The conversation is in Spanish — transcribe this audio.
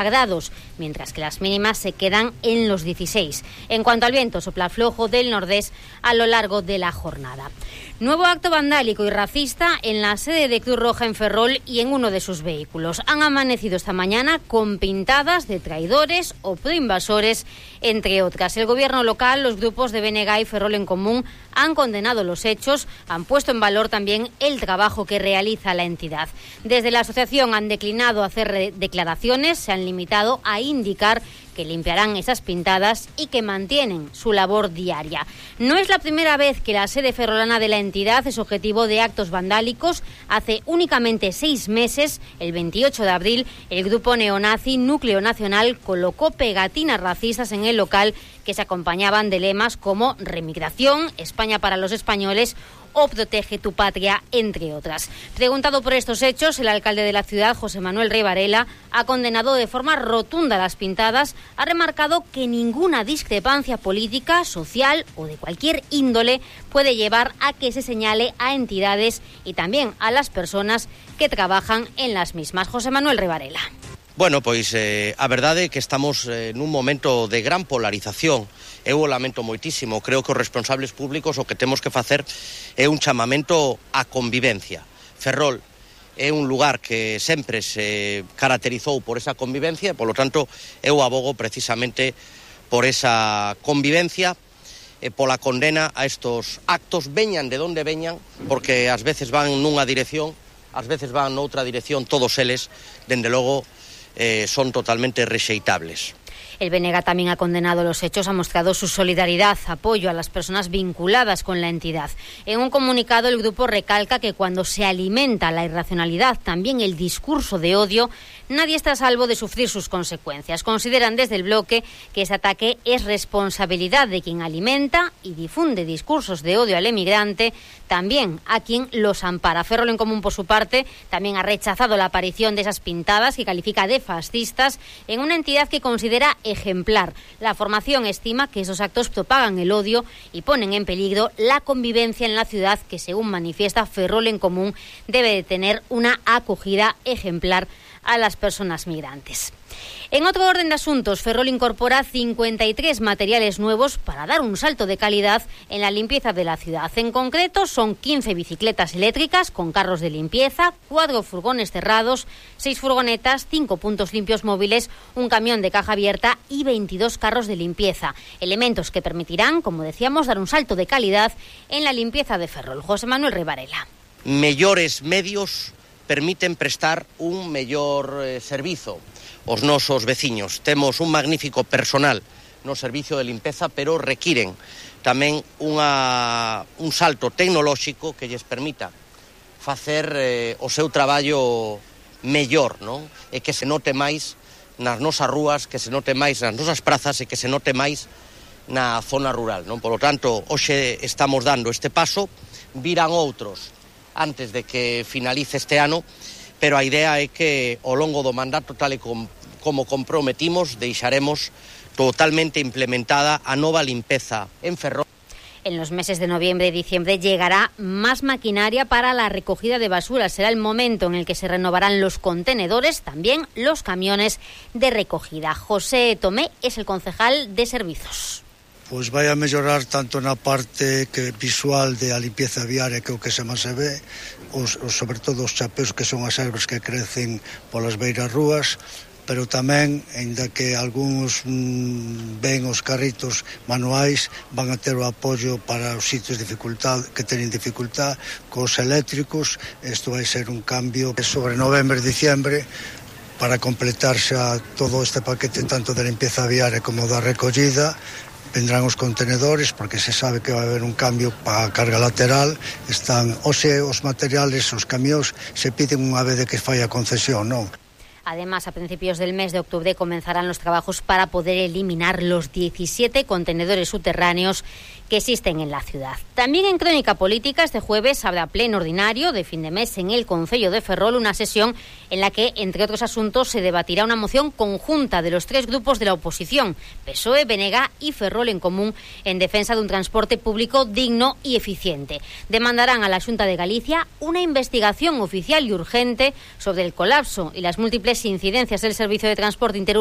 grados, mientras que las mínimas se quedan en los 16. En cuanto al viento, sopla flojo del nordés a lo largo de la jornada. Nuevo acto vandálico y racista en la sede de Cruz Roja en Ferrol y en uno de sus vehículos. Han amanecido esta mañana con pintadas de traidores o proinvasores, entre otras. El gobierno local, los grupos de BNG y Ferrol en Común han condenado los hechos, han puesto en valor también el trabajo que realiza la entidad. Desde la asociación han declinado hacer declaraciones, se han limitado a indicar que limpiarán esas pintadas y que mantienen su labor diaria. No es la primera vez que la sede ferrolana de la entidad es objetivo de actos vandálicos. Hace únicamente 6 meses, el 28 de abril, el grupo neonazi Núcleo Nacional colocó pegatinas racistas en el local que se acompañaban de lemas como remigración, España para los españoles o protege tu patria, entre otras. Preguntado por estos hechos, el alcalde de la ciudad, José Manuel Rey Varela, ha condenado de forma rotunda las pintadas, ha remarcado que ninguna discrepancia política, social o de cualquier índole puede llevar a que se señale a entidades y también a las personas que trabajan en las mismas. José Manuel Rey Varela. Bueno, pois a verdade é que estamos nun momento de gran polarización. Eu o lamento moitísimo. Creo que os responsables públicos o que temos que facer é un chamamento á convivencia. Ferrol é un lugar que sempre se caracterizou por esa convivencia e, polo tanto, eu abogo precisamente por esa convivencia e pola condena a estos actos, veñan de onde veñan, porque ás veces van nunha dirección, ás veces van noutra dirección, todos eles, dende logo, son totalmente rexeitables. El BNG también ha condenado los hechos, ha mostrado su solidaridad, apoyo a las personas vinculadas con la entidad. En un comunicado, el grupo recalca que cuando se alimenta la irracionalidad, también el discurso de odio, nadie está a salvo de sufrir sus consecuencias. Consideran desde el bloque que ese ataque es responsabilidad de quien alimenta y difunde discursos de odio al emigrante, también a quien los ampara. Ferrol en Común, por su parte, también ha rechazado la aparición de esas pintadas que califica de fascistas en una entidad que considera ejemplar. La formación estima que esos actos propagan el odio y ponen en peligro la convivencia en la ciudad que, según manifiesta Ferrol en Común, debe de tener una acogida ejemplar a las personas migrantes. En otro orden de asuntos, Ferrol incorpora 53 materiales nuevos para dar un salto de calidad en la limpieza de la ciudad. En concreto, son 15 bicicletas eléctricas con carros de limpieza, 4 furgones cerrados, 6 furgonetas, 5 puntos limpios móviles, un camión de caja abierta y 22 carros de limpieza. Elementos que permitirán, como decíamos, dar un salto de calidad en la limpieza de Ferrol. José Manuel Rey Varela. Mellores medios permiten prestar un mellor servizo aos nosos veciños. Temos un magnífico personal no servicio de limpeza, pero requiren tamén un salto tecnolóxico que lles permita facer o seu traballo mellor, non? E que se note máis nas nosas rúas, que se note máis nas nosas prazas e que se note máis na zona rural, non? Por lo tanto, hoxe estamos dando este paso, virán outros antes de que finalice este ano, pero a idea é que ao longo do mandato, tal e como comprometimos, deixaremos totalmente implementada a nova limpeza en Ferrol. En los meses de noviembre y diciembre llegará más maquinaria para la recogida de basura. Será el momento en el que se renovarán los contenedores, también los camiones de recogida. José Tomé es el concejal de servizos. Pois vai a mellorar tanto na parte que visual de a limpieza viaria, que é o que se máis se ve, sobre todo os chapeos que son as herbas que crecen polas beiras rúas, pero tamén, ainda que algúns ven os carritos manuais, van a ter o apoio para os sitios de dificultad, que teñen dificultad, cos eléctricos. Isto vai ser un cambio sobre novembro e diciembre, para completarse a todo este paquete tanto de limpieza viaria como da recollida. Vendrán os contenedores, porque se sabe que vai haber un cambio para a carga lateral. Están hoxe os materiales, os camións, se piden unha vez de que fai a concesión, non? Además, a principios del mes de octubre comenzarán los trabajos para poder eliminar los 17 contenedores subterráneos que existen en la ciudad. También en Crónica Política este jueves habrá pleno ordinario de fin de mes en el Concello de Ferrol, una sesión en la que, entre otros asuntos, se debatirá una moción conjunta de los 3 grupos de la oposición, PSOE, BNG y Ferrol en Común, en defensa de un transporte público digno y eficiente. Demandarán a la Xunta de Galicia una investigación oficial y urgente sobre el colapso y las múltiples incidencias del servicio de transporte